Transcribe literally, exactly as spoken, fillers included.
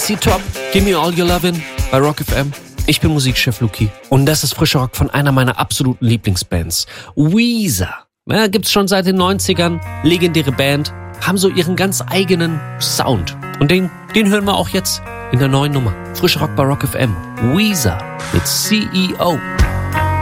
C Top, Give Me All Your Lovin' bei Rock F M. Ich bin Musikchef Luki und das ist frischer Rock von einer meiner absoluten Lieblingsbands, Weezer. Ja, gibt's schon seit den neunzigern, legendäre Band, haben so ihren ganz eigenen Sound. Und den, den hören wir auch jetzt in der neuen Nummer. Frischer Rock bei Rock F M. Weezer mit C E O.